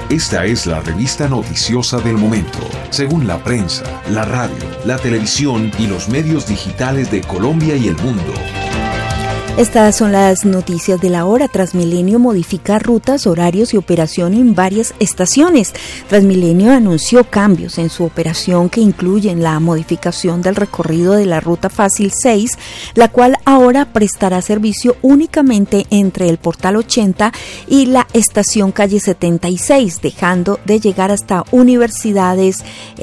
Esta es la revista noticiosa del momento, según la prensa, la radio, la televisión y los medios digitales de Colombia y el mundo. Estas son las noticias de la hora. Transmilenio modifica rutas, horarios y operación en varias estaciones. Transmilenio anunció cambios en su operación que incluyen la modificación del recorrido de la ruta Fácil 6, la cual ahora prestará servicio únicamente entre el Portal 80 y la estación Calle 76, dejando de llegar hasta universidades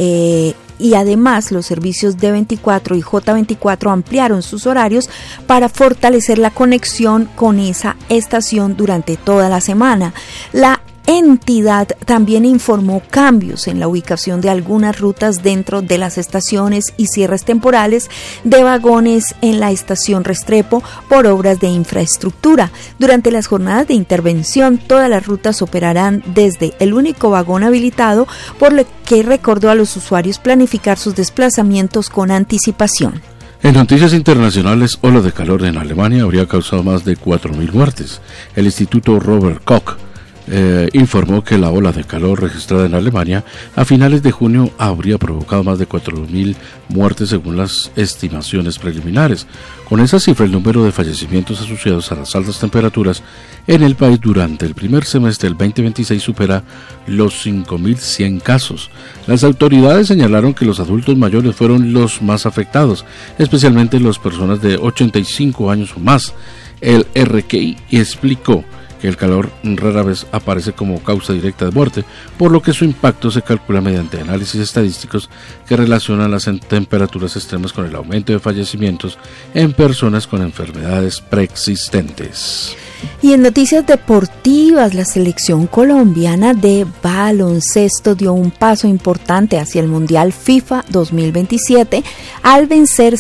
y además los servicios D24 y J24 ampliaron sus horarios para fortalecer la conexión con esa estación durante toda la semana. La entidad también informó cambios en la ubicación de algunas rutas dentro de las estaciones y cierres temporales de vagones en la estación Restrepo por obras de infraestructura. Durante las jornadas de intervención, todas las rutas operarán desde el único vagón habilitado, por lo que recordó a los usuarios planificar sus desplazamientos con anticipación. En noticias internacionales, ola de calor en Alemania habría causado más de 4.000 muertes. El Instituto Robert Koch informó que la ola de calor registrada en Alemania a finales de junio habría provocado más de 4.000 muertes según las estimaciones preliminares. Con esa cifra, el número de fallecimientos asociados a las altas temperaturas en el país durante el primer semestre del 2026 supera los 5.100 casos. Las autoridades señalaron que los adultos mayores fueron los más afectados, especialmente las personas de 85 años o más. El RKI explicó que el calor rara vez aparece como causa directa de muerte, por lo que su impacto se calcula mediante análisis estadísticos que relacionan las temperaturas extremas con el aumento de fallecimientos en personas con enfermedades preexistentes. Y en noticias deportivas, la selección colombiana de baloncesto dio un paso importante hacia el Mundial FIFA 2027 al vencer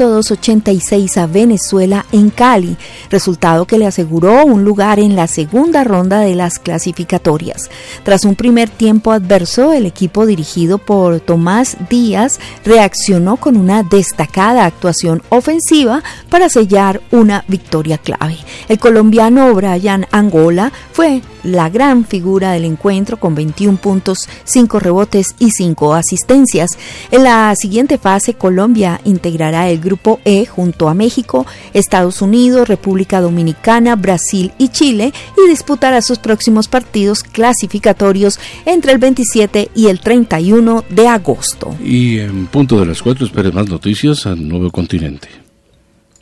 102-86 a Venezuela en Cali, resultado que le aseguró un lugar en la segunda ronda de las clasificatorias. Tras un primer tiempo adverso, el equipo dirigido por Tomás Díaz reaccionó con una destacada actuación ofensiva para sellar una victoria clave. El colombiano Brian Angola fue la gran figura del encuentro con 21 puntos, 5 rebotes y 5 asistencias. En la siguiente fase, Colombia integrará el grupo E junto a México, Estados Unidos, República Dominicana, Brasil y Chile, y disputará sus próximos partidos clasificatorios entre el 27 y el 31 de agosto. Y en punto de las 4 esperen más noticias al Nuevo Continente.